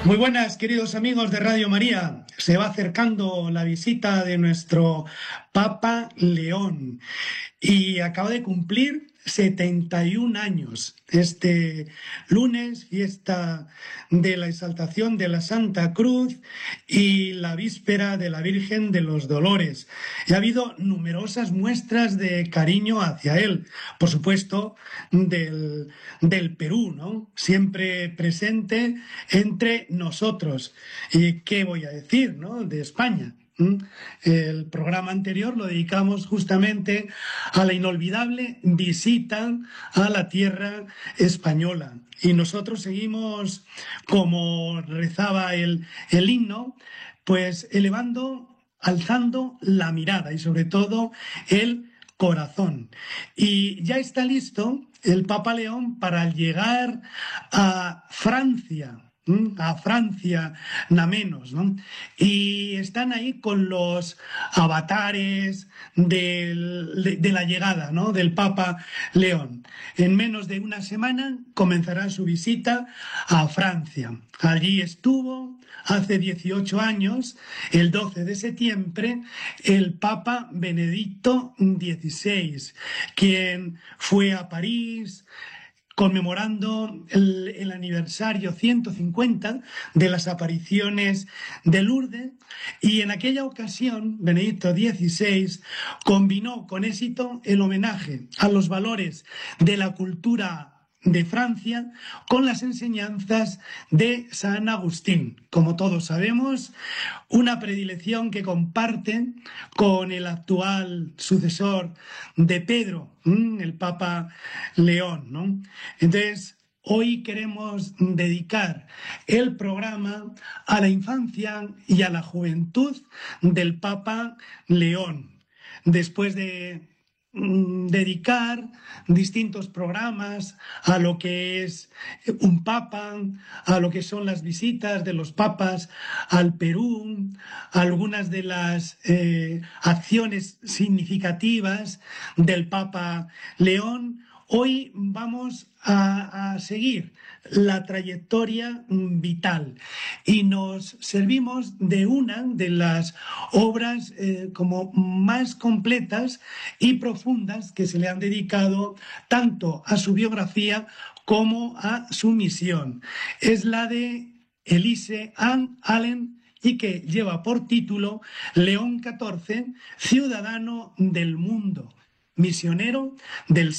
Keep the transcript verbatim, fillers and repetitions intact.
Muy buenas, queridos amigos de Radio María. Se va acercando la visita de nuestro Papa León y acaba de cumplir setenta y un años. Este lunes, fiesta de la exaltación de la Santa Cruz y la víspera de la Virgen de los Dolores. Y ha habido numerosas muestras de cariño hacia él, por supuesto, del, del Perú, ¿no? Siempre presente entre nosotros. ¿Y qué voy a decir, ¿no? De España. ¿Mm? El programa anterior lo dedicamos justamente a la inolvidable visita a la tierra española. Y nosotros seguimos, como rezaba el, el himno, pues elevando, alzando la mirada y sobre todo el corazón. Y ya está listo el Papa León para llegar a Francia. a Francia, nada menos, ¿no? Y están ahí con los avatares del- de, de la llegada, ¿no? Del Papa León. En menos de una semana comenzará su visita a Francia. Allí estuvo hace dieciocho años, el doce de septiembre, el Papa Benedicto dieciséis, quien fue a París conmemorando el, el aniversario ciento cincuenta de las apariciones de Lourdes, y en aquella ocasión Benedicto dieciséis combinó con éxito el homenaje a los valores de la cultura de Francia con las enseñanzas de San Agustín. Como todos sabemos, una predilección que comparte con el actual sucesor de Pedro, ¿m? El Papa León, ¿no? Entonces, hoy queremos dedicar el programa a la infancia y a la juventud del Papa León. Después de mm, dedicar distintos programas a lo que es un papa, a lo que son las visitas de los papas al Perú, algunas de las eh, acciones significativas del Papa León. Hoy vamos a, a seguir la trayectoria vital y nos servimos de una de las obras eh, como más completas y profundas que se le han dedicado tanto a su biografía como a su misión. Es la de Elise Ann Allen y que lleva por título León catorce, ciudadano del mundo, misionero del